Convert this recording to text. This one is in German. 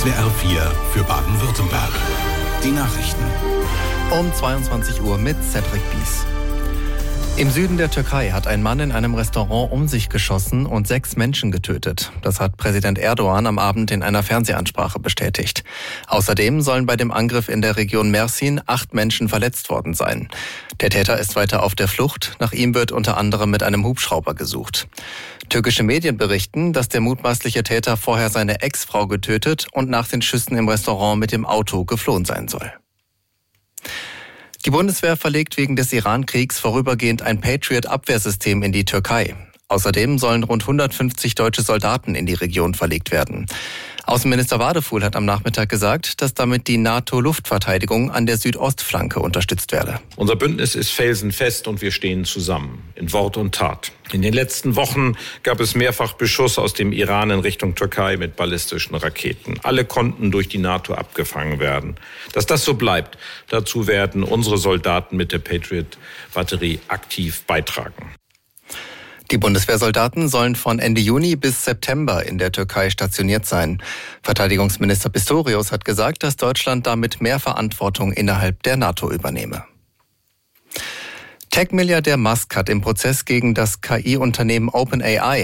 SWR 4 für Baden-Württemberg. Die Nachrichten. Um 22 Uhr mit Cedric Bies. Im Süden der Türkei hat ein Mann in einem Restaurant um sich geschossen und 6 Menschen getötet. Das hat Präsident Erdogan am Abend in einer Fernsehansprache bestätigt. Außerdem sollen bei dem Angriff in der Region Mersin 8 Menschen verletzt worden sein. Der Täter ist weiter auf der Flucht. Nach ihm wird unter anderem mit einem Hubschrauber gesucht. Türkische Medien berichten, dass der mutmaßliche Täter vorher seine Ex-Frau getötet und nach den Schüssen im Restaurant mit dem Auto geflohen sein soll. Die Bundeswehr verlegt wegen des Iran-Kriegs vorübergehend ein Patriot-Abwehrsystem in die Türkei. Außerdem sollen rund 150 deutsche Soldaten in die Region verlegt werden. Außenminister Wadefuhl hat am Nachmittag gesagt, dass damit die NATO-Luftverteidigung an der Südostflanke unterstützt werde. Unser Bündnis ist felsenfest und wir stehen zusammen, in Wort und Tat. In den letzten Wochen gab es mehrfach Beschuss aus dem Iran in Richtung Türkei mit ballistischen Raketen. Alle konnten durch die NATO abgefangen werden. Dass das so bleibt, dazu werden unsere Soldaten mit der Patriot-Batterie aktiv beitragen. Die Bundeswehrsoldaten sollen von Ende Juni bis September in der Türkei stationiert sein. Verteidigungsminister Pistorius hat gesagt, dass Deutschland damit mehr Verantwortung innerhalb der NATO übernehme. Tech-Milliardär Musk hat im Prozess gegen das KI-Unternehmen OpenAI